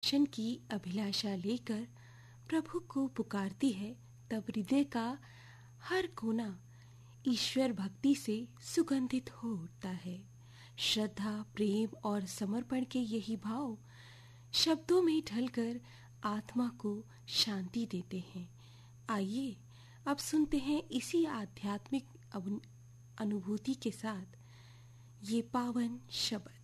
दर्शन की अभिलाषा लेकर प्रभु को पुकारती है, तब हृदय का हर कोना ईश्वर भक्ति से सुगंधित हो उठता है। श्रद्धा, प्रेम और समर्पण के यही भाव शब्दों में ढलकर आत्मा को शांति देते हैं। आइए अब सुनते हैं इसी आध्यात्मिक अनुभूति के साथ ये पावन शब्द।